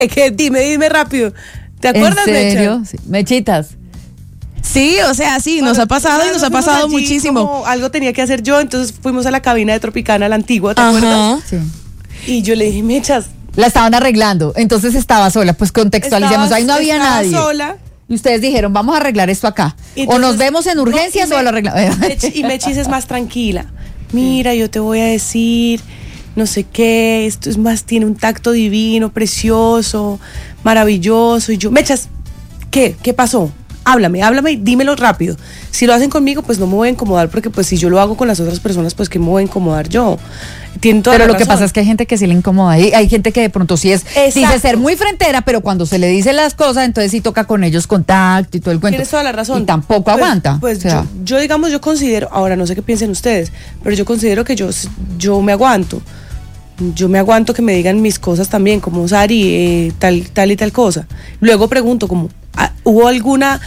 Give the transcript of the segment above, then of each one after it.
Que dime rápido. ¿Te acuerdas, ¿En serio? Mecha? Sí. Mechitas. Sí, o sea, sí, nos Bueno, ha pasado y nos ha fuimos pasado allí, muchísimo. como algo tenía que hacer yo, entonces fuimos a la cabina de Tropicana, la antigua, ¿te acuerdas? Ajá. Sí. Y yo le dije, Mechas, La estaban arreglando, entonces estaba sola, pues contextualicemos, ahí no había estaba nadie. sola. Y ustedes dijeron, vamos a arreglar esto acá. Y O nos entonces, vemos en urgencias no, o lo arreglamos. Y Mechis es más tranquila. Mira, yo te voy a decir, no sé qué, esto es más, tiene un tacto divino, precioso, maravilloso. Y yo, Mechas, ¿qué pasó? Háblame y dímelo rápido. Si lo hacen conmigo, pues no me voy a incomodar, porque pues si yo lo hago con las otras personas, pues que me voy a incomodar yo. Tienen toda Pero la lo que razón. pasa es que hay gente que sí le incomoda. Hay gente que de pronto sí es, dice Exacto. ser muy frentera, pero cuando se le dicen las cosas, entonces sí toca con ellos contacto y todo el cuento. Tienes toda la razón. Y tampoco Pues- aguanta. Pues o sea, yo digamos, yo considero, ahora no sé qué piensen ustedes, pero yo considero que yo me aguanto. Yo me aguanto que me digan mis cosas también, como Sari, tal y tal cosa. Luego pregunto, como, ¿hubo alguna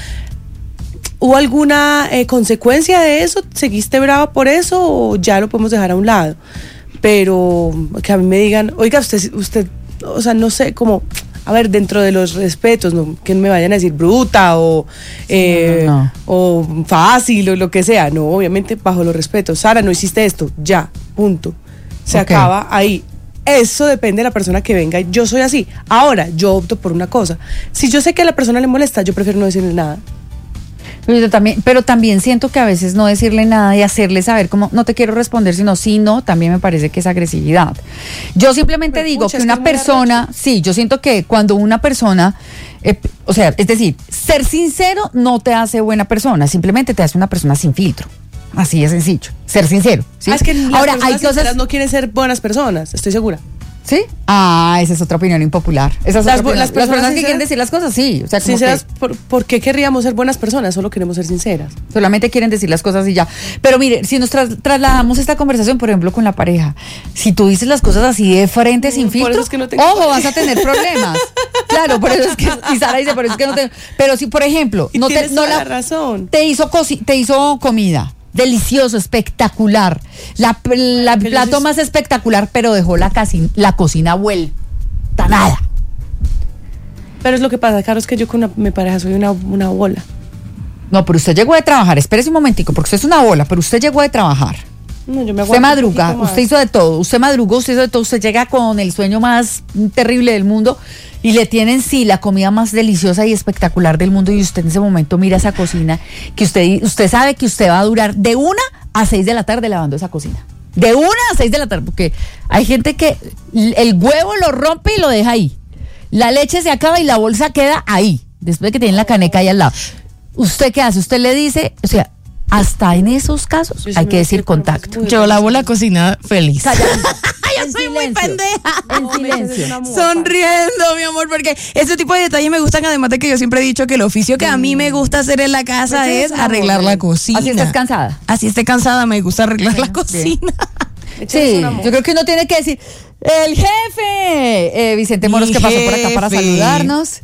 consecuencia de eso? ¿Seguiste brava por eso o ya lo podemos dejar a un lado? Pero que a mí me digan, oiga, usted, o sea, no sé, como, a ver, dentro de los respetos, ¿no? Que me vayan a decir bruta o o fácil o lo que sea. No, obviamente bajo los respetos. Sara, no hiciste esto, ya, punto. Se Ok. acaba ahí. Eso depende de la persona que venga. Yo soy así. Ahora, yo opto por una cosa. Si yo sé que a la persona le molesta, yo prefiero no decirle nada. pero también siento que a veces no decirle nada y hacerle saber como no te quiero responder, sino sí, no, también me parece que es agresividad. Yo simplemente Pero, digo pucha, que es una que es muy persona, sí, yo siento que cuando una persona, o sea, es decir, ser sincero no te hace buena persona, simplemente te hace una persona sin filtro. Así de sencillo, ser sincero. ¿sí? Es que ahora las hay personas sinceras cosas, no quieren ser buenas personas, estoy segura. ¿sí? Ah, esa es otra opinión impopular. Esa es Las otra opinión. las personas que sinceras- quieren decir las cosas, sí. O sea, como Sinceras, que ¿por qué querríamos ser buenas personas? Solo queremos ser sinceras. solamente quieren decir las cosas y ya. Pero mire, si nos trasladamos esta conversación, por ejemplo, con la pareja, si tú dices las cosas así de frente, sin Por filtro, eso es que no tengo ojo, pareja. vas a tener problemas. Claro, por eso es que, y Sara dice, por eso es que no tengo. Pero si, por ejemplo, Y no tienes no toda la razón. te hizo comida. Delicioso, espectacular. El que yo plato sí- más espectacular, pero dejó la cocina vuelta nada. Pero es lo que pasa, Carlos, es que yo con mi pareja soy una bola. No, pero usted llegó de trabajar. Espérese un momentico, porque usted es una bola, pero usted llegó de trabajar. No, yo me Usted aguanto un madruga, poquito más. usted hizo de todo, usted madrugó, usted hizo de todo, usted llega con el sueño más terrible del mundo y le tienen sí la comida más deliciosa y espectacular del mundo y usted en ese momento mira esa cocina que usted sabe que usted va a durar de 1 a 6 de la tarde lavando esa cocina. De 1 a 6 de la tarde, porque hay gente que el huevo lo rompe y lo deja ahí. La leche se acaba y la bolsa queda ahí, después de que tienen la caneca ahí al lado. ¿Usted qué hace? Usted le dice, o sea, hasta en esos casos Yo sí hay me que lo decir sé, pero pues contacto. muy Yo lavo la cocina feliz. Callando. Yo soy muy pendeja. En No, Mecha, es silencio. una mufa. Sonriendo, mi amor, porque ese tipo de detalles me gustan, además de que yo siempre he dicho que el oficio que a mí me gusta hacer en la casa Mecha, es es un arreglar amor, la ¿eh? cocina. Así estás cansada. Así esté cansada, me gusta arreglar la cocina. Mecha, es Sí, un amor. yo creo que uno tiene que decir, el jefe, Vicente Moros, Mi que pasó por acá para jefe. saludarnos.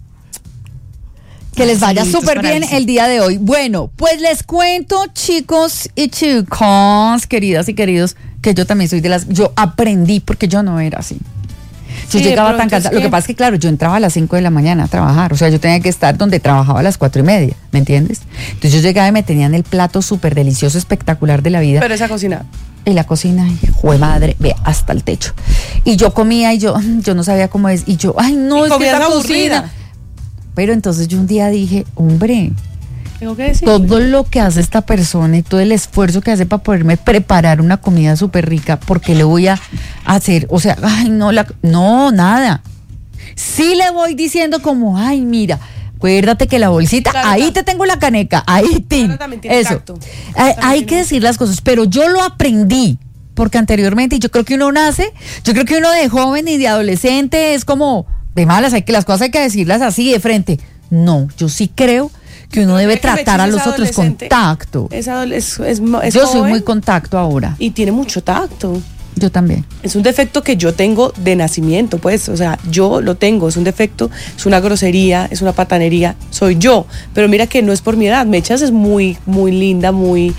Que les vaya Saluditos súper para bien él, sí. el día de hoy. Bueno, pues les cuento, chicos y chicas, queridas y queridos, que yo también soy yo aprendí porque yo no era así. Yo Sí, de llegaba tan pronto cansada. es Lo que que- pasa es que, claro, yo entraba a las 5 de la mañana a trabajar. O sea, yo tenía que estar donde trabajaba a las 4:30, ¿me entiendes? Entonces yo llegaba y me tenían el plato súper delicioso, espectacular de la vida. Pero esa cocina. Y la cocina, jue madre, ve hasta el techo. Y yo comía y yo no sabía cómo es. Y yo, ay, no, Y es que comías esa aburrida. cocina. Pero entonces yo un día dije, hombre, Tengo que decir. todo lo que hace esta persona y todo el esfuerzo que hace para poderme preparar una comida súper rica, ¿por qué le voy a hacer? O sea, ay, no, nada. Sí le voy diciendo como, ay, mira, acuérdate que la bolsita, Claro, ahí claro. te tengo la caneca, ahí, tin. Claro, también tiene Eso. tacto. Hay También que tiene- decir las cosas, pero yo lo aprendí. Porque anteriormente, y yo creo que uno de joven y de adolescente es como de malas, las cosas hay que decirlas así de frente. No, yo sí creo que uno debe Mira que tratar a Mechis los es otros con adolescente. tacto. Es Yo soy joven muy contacto ahora. y tiene mucho tacto. Yo también. Es un defecto que yo tengo de nacimiento, pues, o sea, yo lo tengo, es un defecto, es una grosería, es una patanería, soy yo, pero mira que no es por mi edad. Mechas es muy, muy linda, muy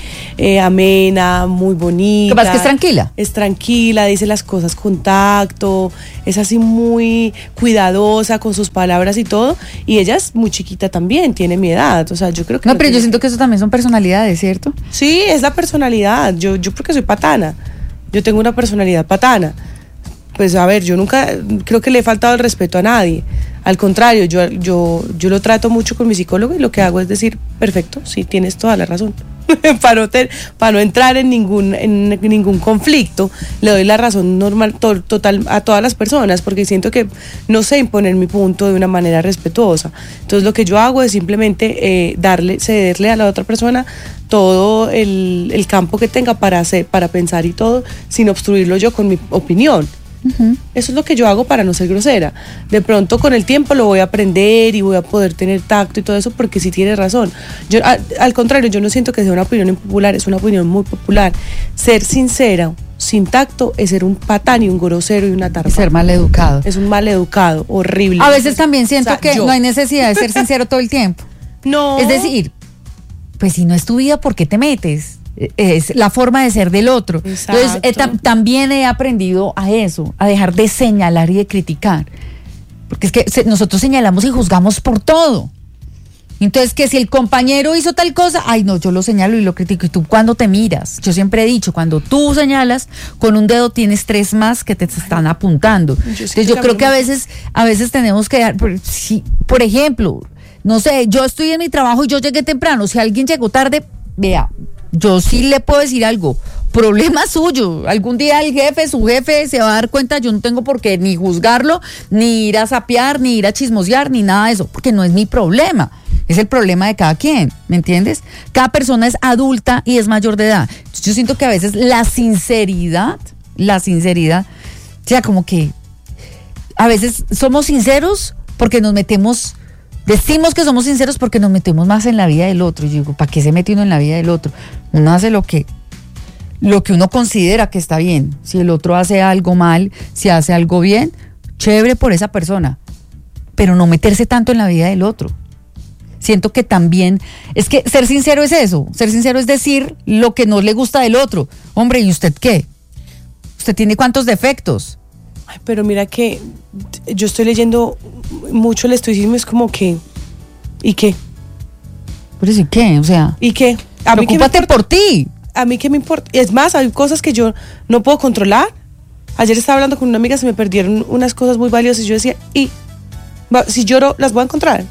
amena, muy bonita. ¿Qué pasa? Que es tranquila. Es tranquila, dice las cosas con tacto, es así muy cuidadosa con sus palabras y todo, y ella es muy chiquita también, tiene mi edad, o sea, yo creo que... No, pero yo siento que eso también son personalidades, ¿cierto? Sí, es la personalidad, yo porque soy patana. Yo tengo una personalidad patana. Pues a ver, yo nunca creo que le he faltado el respeto a nadie. Al contrario, yo lo trato mucho con mi psicólogo y lo que hago es decir, perfecto, sí, tienes toda la razón. para no entrar en ningún conflicto, le doy la razón normal, total a todas las personas, porque siento que no sé imponer mi punto de una manera respetuosa. Entonces lo que yo hago es simplemente cederle a la otra persona todo el campo que tenga para pensar y todo, sin obstruirlo yo con mi opinión. Uh-huh. Eso es lo que yo hago para no ser grosera. De pronto con el tiempo lo voy a aprender y voy a poder tener tacto y todo eso, porque sí tienes razón. Yo, al contrario, yo no siento que sea una opinión impopular, es una opinión muy popular. Ser sincera sin tacto es ser un patán y un grosero y una tarpa. Ser maleducado. Es un maleducado, horrible. A veces también siento que no hay necesidad de ser sincero todo el tiempo. No. Es decir, pues si no es tu vida, ¿por qué te metes? Es la forma de ser del otro. Exacto. Entonces también he aprendido a eso, a dejar de señalar y de criticar, porque es que nosotros señalamos y juzgamos por todo. Entonces, que si el compañero hizo tal cosa, ay no, yo lo señalo y lo critico. Y tú, cuando te miras, yo siempre he dicho, cuando tú señalas con un dedo tienes 3 más que te están apuntando. Entonces yo creo que a veces tenemos que dar, por ejemplo, no sé, yo estoy en mi trabajo y yo llegué temprano, si alguien llegó tarde, vea, yo sí le puedo decir algo, problema suyo. Algún día su jefe se va a dar cuenta, yo no tengo por qué ni juzgarlo, ni ir a sapear, ni ir a chismosear, ni nada de eso, porque no es mi problema, es el problema de cada quien, ¿me entiendes? Cada persona es adulta y es mayor de edad. Entonces, yo siento que a veces la sinceridad, o sea, como que a veces somos sinceros porque nos metemos... Decimos que somos sinceros porque nos metemos más en la vida del otro. Yo digo, ¿para qué se mete uno en la vida del otro? Uno hace lo que uno considera que está bien. Si el otro hace algo mal, si hace algo bien, chévere por esa persona. Pero no meterse tanto en la vida del otro. Siento que también, es que ser sincero es eso. Ser sincero es decir lo que no le gusta del otro. Hombre, ¿y usted qué? ¿Usted tiene cuántos defectos? Ay, pero mira que yo estoy leyendo mucho el estoicismo, es como que, ¿y qué? Pero sí, ¿qué? O sea, ¿y qué? Preocúpate por ti. A mí qué me importa. Es más, hay cosas que yo no puedo controlar. Ayer estaba hablando con una amiga, se me perdieron unas cosas muy valiosas y yo decía, si lloro, ¿las voy a encontrar?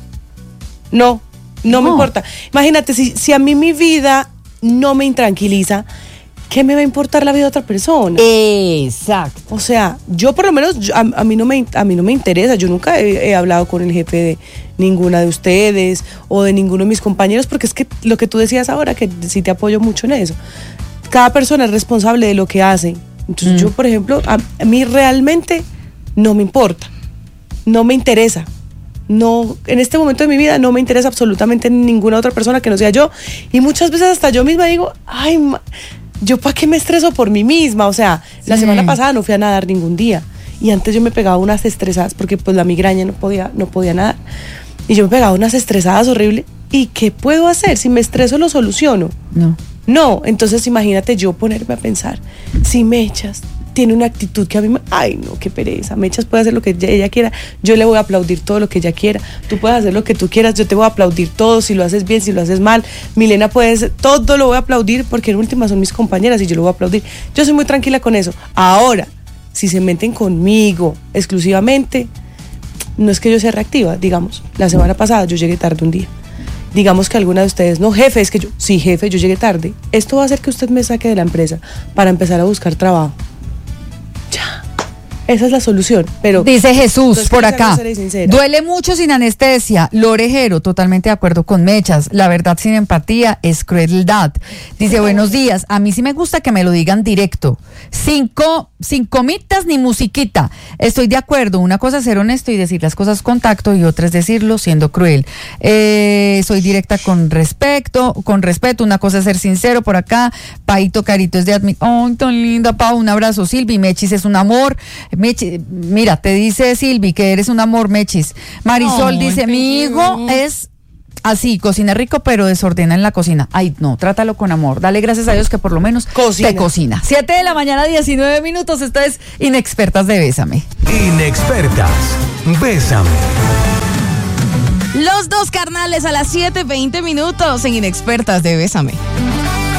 No me importa. Imagínate, si a mí mi vida no me intranquiliza, ¿qué me va a importar la vida de otra persona? Exacto. O sea, yo por lo menos, a mí no me interesa. Yo nunca he hablado con el jefe de ninguna de ustedes o de ninguno de mis compañeros, porque es que lo que tú decías ahora, que sí te apoyo mucho en eso. Cada persona es responsable de lo que hace. Entonces yo, por ejemplo, a mí realmente no me importa. No me interesa. No, en este momento de mi vida no me interesa absolutamente ninguna otra persona que no sea yo. Y muchas veces hasta yo misma digo, ¿yo para qué me estreso por mí misma? O sea, la semana pasada no fui a nadar ningún día. Y antes yo me pegaba unas estresadas porque pues la migraña no podía nadar. Y yo me pegaba unas estresadas horribles. ¿Y qué puedo hacer? Si me estreso, ¿lo soluciono? No, entonces imagínate yo ponerme a pensar, si Mechas tiene una actitud que a mí ay no, qué pereza, Mechas puede hacer lo que ella quiera, yo le voy a aplaudir todo lo que ella quiera, tú puedes hacer lo que tú quieras, yo te voy a aplaudir todo, si lo haces bien, si lo haces mal, Milena todo lo voy a aplaudir porque en última son mis compañeras y yo lo voy a aplaudir. Yo soy muy tranquila con eso. Ahora, si se meten conmigo exclusivamente, no es que yo sea reactiva, digamos, la semana pasada yo llegué tarde un día. Digamos que alguna de ustedes, no, jefe, es que yo llegué tarde. Esto va a hacer que usted me saque de la empresa para empezar a buscar trabajo. Ya. esa es la solución. Pero dice Jesús entonces, por que sea acá, grosera y sincera. duele mucho sin anestesia, lorejero, totalmente de acuerdo con Mechas, la verdad sin empatía es crueldad. Dice, buenos días, a mí sí me gusta que me lo digan directo, sin comitas ni musiquita, estoy de acuerdo, una cosa es ser honesto y decir las cosas con tacto y otra es decirlo siendo cruel. Soy directa con respeto, una cosa es ser sincero por acá. Paito Carito es de ¡ay, tan linda, Pau! Un abrazo, Silvi. Mechis es un amor. Mira, te dice Silvi que eres un amor, Mechis. Marisol dice, mi hijo es así, cocina rico, pero desordena en la cocina. Ay, no, trátalo con amor. Dale gracias a Dios que por lo menos te cocina. 7 de la mañana, 19 minutos. Esta es Inexpertas de Bésame. Inexpertas, Bésame. Los dos carnales a las 7:20 minutos en Inexpertas de Bésame.